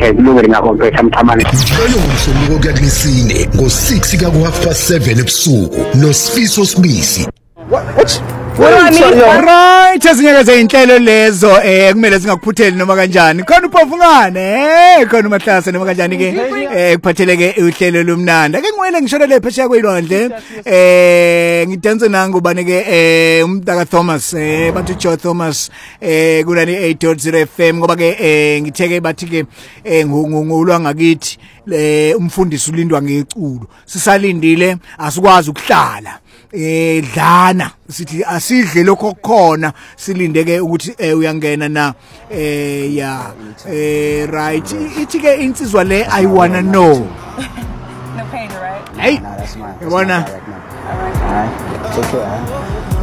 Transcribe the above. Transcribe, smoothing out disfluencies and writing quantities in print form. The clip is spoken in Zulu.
kulungile ngakompetha mthamane. Njalo ngomsombuluko kuyakulisine ngo6 ka ku7:30 ebusuku noSifiso Sibisi. Right, ezinye zezinhlelo lezo kumele singakuphutheli noma kanjani. Khona uphofungane, khona uMahlasa noma kanjani ke kuphatheleke uhlelo lomnanda. Ake ngwele ngishonele phesheya kwelwandle. Ngidanse nangu banike umntaka Thomas bathi Joe Thomas kulani 8.0 FM ngoba ke ngitheke bathi ke ngulwa ngakithi umfundisi ulindwa ngeculo. Sisalindile asikwazi ukuhlala. Dlana sithi asidle lokho khona silindeke ukuthi uyangena na yeah right ithi ke insizwa le I wanna know No pain, right? hey No, that's mine. yabona All right. Take care.